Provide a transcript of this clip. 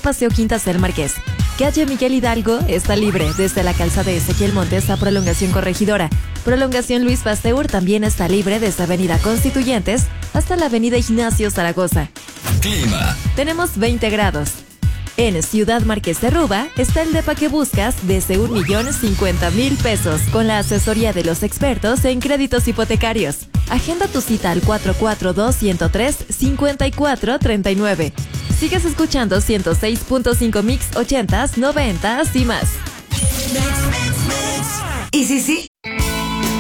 Paseo Quintas del Marqués. Calle Miguel Hidalgo está libre desde la calzada de Ezequiel Montes a Prolongación Corregidora. Prolongación Luis Pasteur también está libre desde Avenida Constituyentes hasta la Avenida Ignacio Zaragoza. Clima. Tenemos 20 grados. En Ciudad Marqués de Ruba está el depa que buscas desde 1,050,000 pesos con la asesoría de los expertos en créditos hipotecarios. Agenda tu cita al 442-103-5439. Sigues escuchando 106.5 Mix 80s, 90s y más. Y sí,